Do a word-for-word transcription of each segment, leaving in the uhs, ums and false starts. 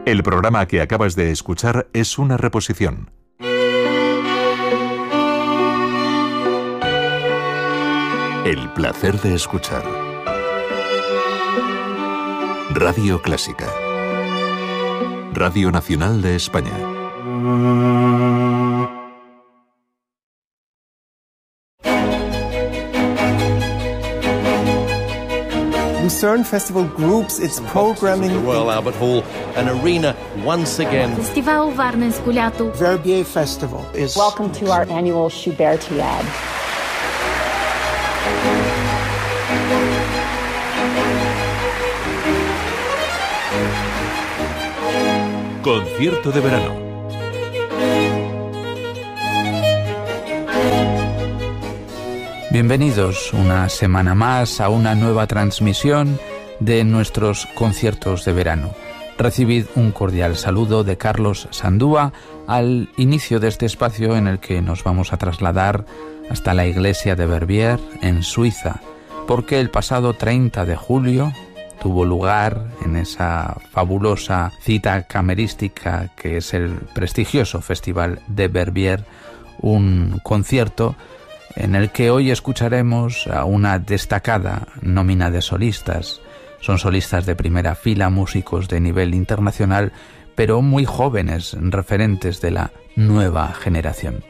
El programa que acabas de escuchar es una reposición. El placer de escuchar. Radio Clásica. Radio Nacional de España. Lucerne Festival groups its programming. Royal Albert Hall, an arena once again. Festival Varnes Gulatu. Verbier Festival is. Welcome to our annual Schubertiad. Concierto de verano. Bienvenidos una semana más a una nueva transmisión de nuestros conciertos de verano. Recibid un cordial saludo de Carlos Sandúa al inicio de este espacio en el que nos vamos a trasladar hasta la iglesia de Verbier en Suiza, porque el pasado treinta de julio tuvo lugar en esa fabulosa cita camerística que es el prestigioso Festival de Verbier, un concierto en el que hoy escucharemos a una destacada nómina de solistas. Son solistas de primera fila, músicos de nivel internacional, pero muy jóvenes, referentes de la nueva generación.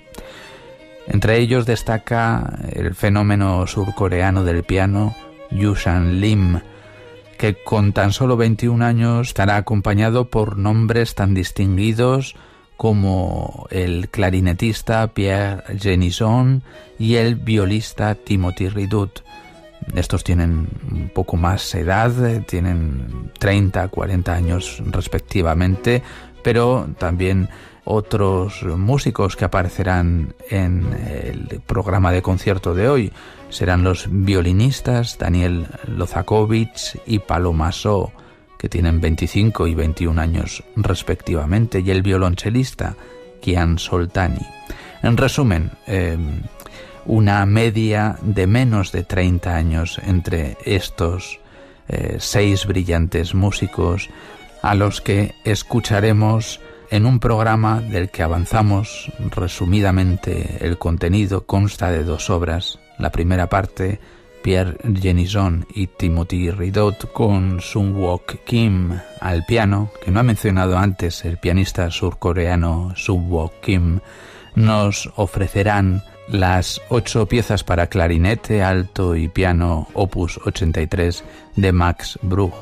Entre ellos destaca el fenómeno surcoreano del piano, Yoo-San Lim, que con tan solo veintiún años estará acompañado por nombres tan distinguidos como el clarinetista Pierre Jenison y el violista Timothy Ridout. Estos tienen un poco más edad, tienen treinta, cuarenta años respectivamente, pero también otros músicos que aparecerán en el programa de concierto de hoy serán los violinistas Daniel Lozakovich y Paloma So, que tienen veinticinco y veintiún años respectivamente, y el violonchelista Kian Soltani. En resumen, eh, una media de menos de treinta años entre estos eh, seis brillantes músicos a los que escucharemos en un programa del que avanzamos resumidamente. El contenido consta de dos obras. La primera parte, Pierre Jenison y Timothy Ridout con Sung-Wook Kim al piano, que no ha mencionado antes el pianista surcoreano Sung-Wook Kim, nos ofrecerán las ocho piezas para clarinete, alto y piano opus ochenta y tres de Max Bruch.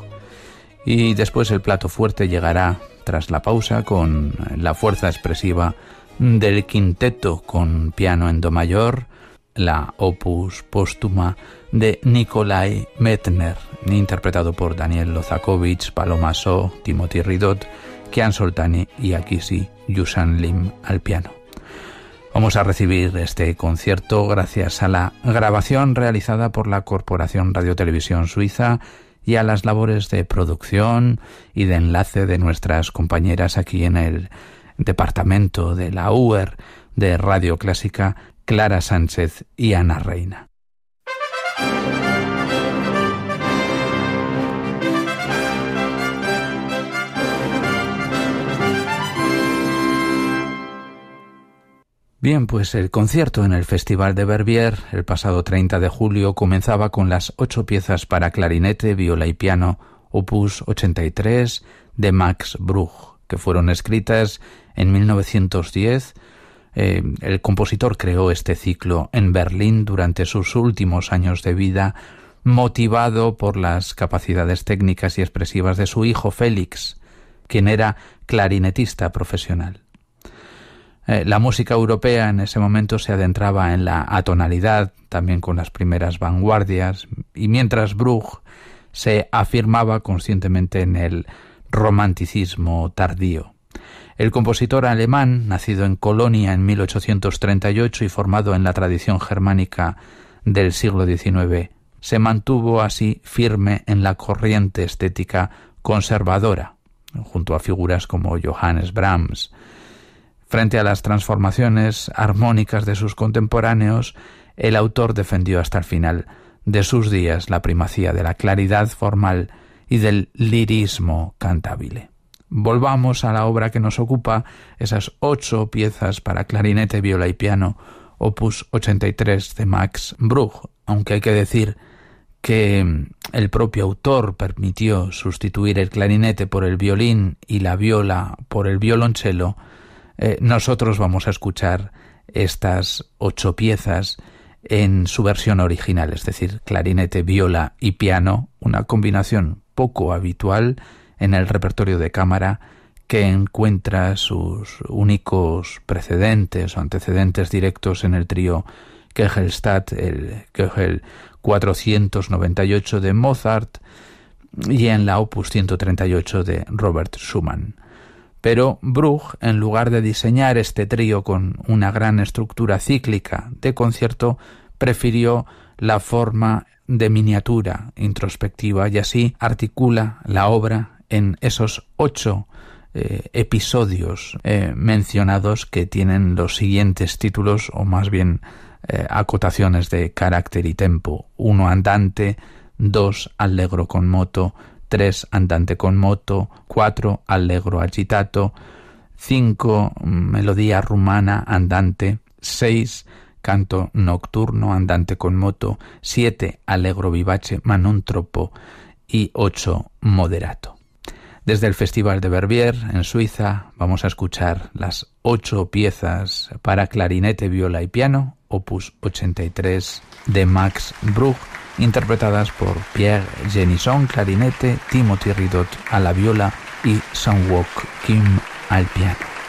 Y después el plato fuerte llegará tras la pausa con la fuerza expresiva del quinteto con piano en do mayor, la opus póstuma de Nikolai Medtner, interpretado por Daniel Lozakovich, Paloma So, Timothy Ridout, Kian Soltani y aquí sí, Yoo-San Lim al piano. Vamos a recibir este concierto gracias a la grabación realizada por la Corporación Radio Televisión Suiza y a las labores de producción y de enlace de nuestras compañeras aquí en el departamento de la U E R de Radio Clásica, Clara Sánchez y Ana Reina. Bien, pues el concierto en el Festival de Verbier el pasado treinta de julio comenzaba con las ocho piezas para clarinete, viola y piano, opus ochenta y tres de Max Bruch, que fueron escritas en mil novecientos diez. Eh, el compositor creó este ciclo en Berlín durante sus últimos años de vida, motivado por las capacidades técnicas y expresivas de su hijo Félix, quien era clarinetista profesional. Eh, la música europea en ese momento se adentraba en la atonalidad, también con las primeras vanguardias, y mientras Bruch se afirmaba conscientemente en el romanticismo tardío. El compositor alemán, nacido en Colonia en mil ochocientos treinta y ocho y formado en la tradición germánica del siglo diecinueve, se mantuvo así firme en la corriente estética conservadora, junto a figuras como Johannes Brahms. Frente a las transformaciones armónicas de sus contemporáneos, el autor defendió hasta el final de sus días la primacía de la claridad formal y del lirismo cantabile. volvamos a la obra que nos ocupa, esas ocho piezas para clarinete, viola y piano, opus ochenta y tres de Max Bruch, aunque hay que decir que el propio autor permitió sustituir el clarinete por el violín y la viola por el violonchelo. Eh, nosotros vamos a escuchar estas ocho piezas en su versión original, es decir, clarinete, viola y piano, una combinación poco habitual en el repertorio de cámara que encuentra sus únicos precedentes o antecedentes directos en el trío Kegelstadt, el Kegel cuatrocientos noventa y ocho de Mozart y en la opus ciento treinta y ocho de Robert Schumann. Pero Bruch, en lugar de diseñar este trío con una gran estructura cíclica de concierto, prefirió la forma de miniatura introspectiva y así articula la obra en esos ocho eh, episodios eh, mencionados que tienen los siguientes títulos, o más bien eh, acotaciones de carácter y tempo: uno andante, dos allegro con moto, tres andante con moto, cuatro allegro agitato, cinco melodía rumana andante, seis canto nocturno andante con moto, siete allegro vivace ma non troppo y ocho moderato. Desde el Festival de Verbier, en Suiza, vamos a escuchar las ocho piezas para clarinete, viola y piano, opus ochenta y tres de Max Bruch, interpretadas por Pierre Genisson, clarinete, Timothy Ridot a la viola y Sang-wook Kim al piano.